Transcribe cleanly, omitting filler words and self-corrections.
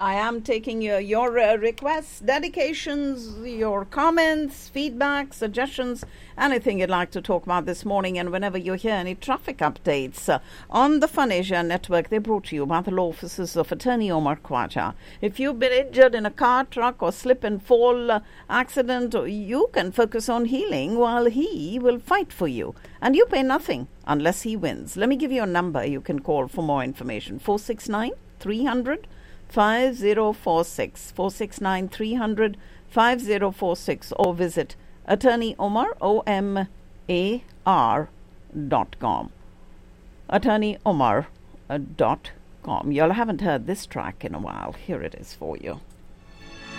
I am taking your requests, dedications, your comments, feedback, suggestions, anything you'd like to talk about this morning. And whenever you hear any traffic updates on the Fun Asia Network, they're brought to you by the law offices of Attorney Omar Khwaja. If you've been injured in a car, truck or slip and fall accident, you can focus on healing while he will fight for you. And you pay nothing unless he wins. Let me give you a number you can call for more information. 469-300. 5046 469-300 5046 or visit attorneyomar.com. attorneyomar.com. You all haven't heard this track in a while. Here it is for you.